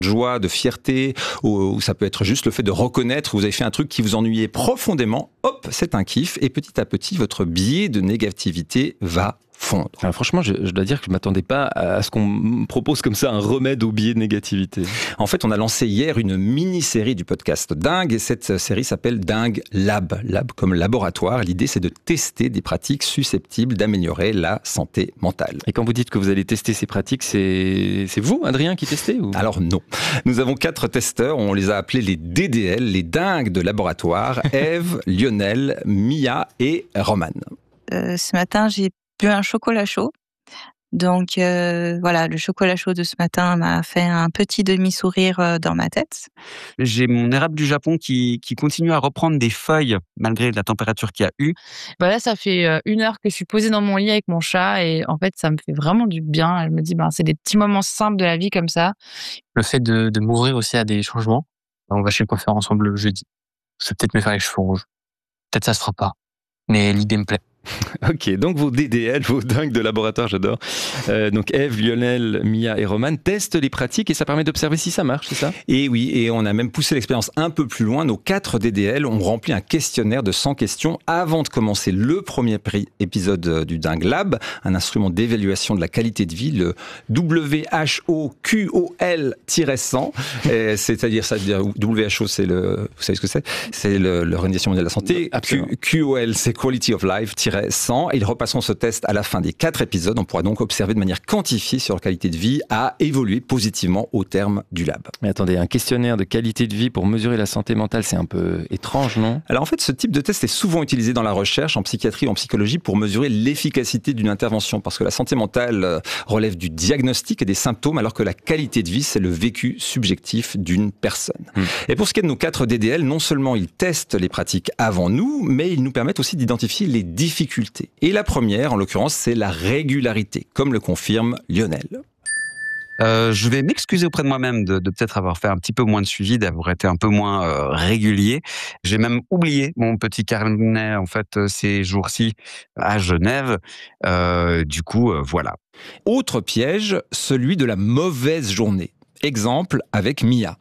joie, de fierté, ou ça peut être juste le fait de reconnaître que vous avez fait un truc qui vous ennuyait profondément. Hop, c'est un kiff. Et petit à petit, votre biais de négativité va fondre. Alors franchement, je dois dire que je ne m'attendais pas à ce qu'on me propose comme ça un remède au biais de négativité. En fait, on a lancé hier une mini-série du podcast Dingue, et cette série s'appelle Dingue Lab. Lab comme laboratoire. L'idée, c'est de tester des pratiques susceptibles d'améliorer la santé mentale. Et quand vous dites que vous allez tester ces pratiques, c'est vous, Adrien, qui testez ou... Alors non. Nous avons 4 testeurs, on les a appelés les DDL, les dingues de laboratoire. Ève, Lionel, Mia et Roman. Ce matin, j'ai bu un chocolat chaud. Donc voilà, le chocolat chaud de ce matin m'a fait un petit demi-sourire dans ma tête. J'ai mon érable du Japon qui continue à reprendre des feuilles malgré la température qu'il y a eu. Là, ça fait 1 heure que je suis posée dans mon lit avec mon chat et en fait, ça me fait vraiment du bien. Je me dis, c'est des petits moments simples de la vie comme ça. Le fait de m'ouvrir aussi à des changements. On va chez le coiffeur ensemble le jeudi. C'est peut-être me faire les cheveux rouges. Peut-être ça se fera pas. Mais l'idée me plaît. Ok, donc vos DDL, vos dingues de laboratoire, j'adore. Donc Ève, Lionel, Mia et Roman testent les pratiques et ça permet d'observer si ça marche, c'est ça ? Et oui, et on a même poussé l'expérience un peu plus loin. Nos 4 DDL ont rempli un questionnaire de 100 questions avant de commencer le premier épisode du Dingue Lab, un instrument d'évaluation de la qualité de vie, le WHOQOL-100. C'est-à-dire, ça veut dire WHO, c'est vous savez ce que c'est ? C'est l'Organisation mondiale de la santé. QOL, c'est Quality of Life. 100. Et repassons ce test à la fin des 4 épisodes. On pourra donc observer de manière quantifiée si leur qualité de vie a évolué positivement au terme du lab. Mais attendez, un questionnaire de qualité de vie pour mesurer la santé mentale, c'est un peu étrange, non ? Alors en fait, ce type de test est souvent utilisé dans la recherche, en psychiatrie ou en psychologie pour mesurer l'efficacité d'une intervention. Parce que la santé mentale relève du diagnostic et des symptômes, alors que la qualité de vie, c'est le vécu subjectif d'une personne. Et pour ce qui est de nos 4 DDL, non seulement ils testent les pratiques avant nous, mais ils nous permettent aussi d'identifier les difficultés. Et la première, en l'occurrence, c'est la régularité, comme le confirme Lionel. Je vais m'excuser auprès de moi-même de peut-être avoir fait un petit peu moins de suivi, d'avoir été un peu moins régulier. J'ai même oublié mon petit carnet, en fait, ces jours-ci à Genève. Du coup, voilà. Autre piège, celui de la mauvaise journée. Exemple avec Mia.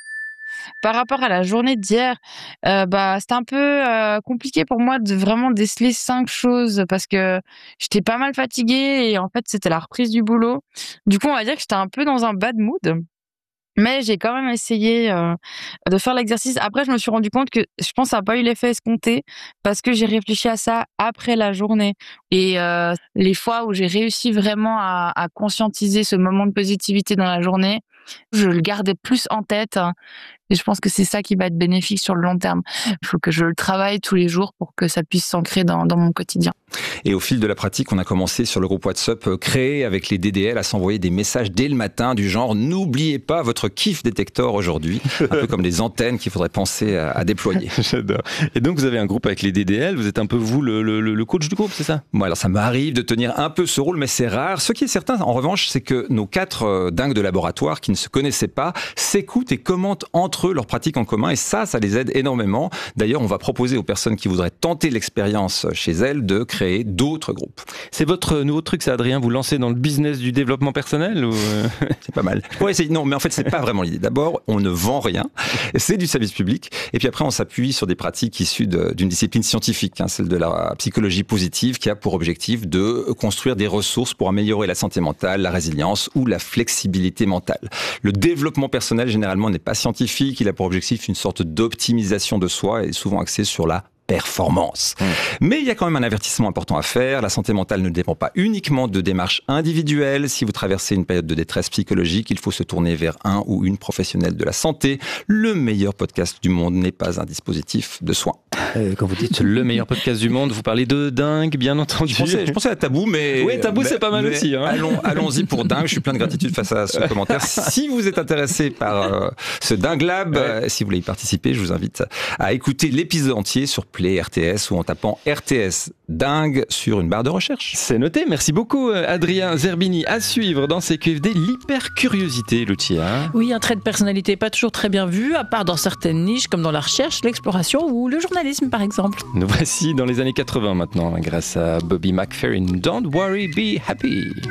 Par rapport à la journée d'hier, c'était un peu compliqué pour moi de vraiment déceler 5 choses parce que j'étais pas mal fatiguée et en fait, c'était la reprise du boulot. Du coup, on va dire que j'étais un peu dans un bad mood. Mais j'ai quand même essayé de faire l'exercice. Après, je me suis rendu compte que je pense que ça n'a pas eu l'effet escompté parce que j'ai réfléchi à ça après la journée. Et les fois où j'ai réussi vraiment à conscientiser ce moment de positivité dans la journée, je le gardais plus en tête. Et je pense que c'est ça qui va être bénéfique sur le long terme. Il faut que je le travaille tous les jours pour que ça puisse s'ancrer dans mon quotidien. Et au fil de la pratique, on a commencé sur le groupe WhatsApp créé avec les DDL à s'envoyer des messages dès le matin du genre « N'oubliez pas votre kiff détecteur aujourd'hui », un peu comme des antennes qu'il faudrait penser à déployer. J'adore. Et donc vous avez un groupe avec les DDL, vous êtes un peu vous le coach du groupe, c'est ça ? Bon, alors ça m'arrive de tenir un peu ce rôle, mais c'est rare. Ce qui est certain, en revanche, c'est que nos 4 dingues de laboratoire qui ne se connaissaient pas s'écoutent et commentent entre eux leurs pratiques en commun, et ça les aide énormément. D'ailleurs, on va proposer aux personnes qui voudraient tenter l'expérience chez elles de créer d'autres groupes. C'est votre nouveau truc, ça, Adrien, vous lancez dans le business du développement personnel ou... C'est pas mal. Ouais, non, mais en fait, c'est pas vraiment l'idée. D'abord, on ne vend rien, c'est du service public, et puis après, on s'appuie sur des pratiques issues d'une discipline scientifique, celle de la psychologie positive, qui a pour objectif de construire des ressources pour améliorer la santé mentale, la résilience ou la flexibilité mentale. Le développement personnel, généralement, n'est pas scientifique, il a pour objectif une sorte d'optimisation de soi et souvent axé sur la performance. Mais il y a quand même un avertissement important à faire. La santé mentale ne dépend pas uniquement de démarches individuelles. Si vous traversez une période de détresse psychologique, il faut se tourner vers un ou une professionnelle de la santé. Le meilleur podcast du monde n'est pas un dispositif de soins. Quand vous dites le meilleur podcast du monde, vous parlez de dingue, bien entendu. Je pensais à Tabou, mais... Oui, Tabou, c'est pas mal aussi. Hein. Allons-y pour dingue. Je suis plein de gratitude face à ce commentaire. Si vous êtes intéressé par ce Dingue Lab, si vous voulez y participer, je vous invite à écouter l'épisode entier sur Play RTS ou en tapant RTS Dingue sur une barre de recherche. C'est noté. Merci beaucoup, Adrien Zerbini. À suivre dans CQFD, l'hypercuriosité, Lucia. Oui, un trait de personnalité pas toujours très bien vu, à part dans certaines niches comme dans la recherche, l'exploration ou le journalisme, par exemple. Nous voici dans les années 80 maintenant, grâce à Bobby McFerrin. Don't worry, be happy.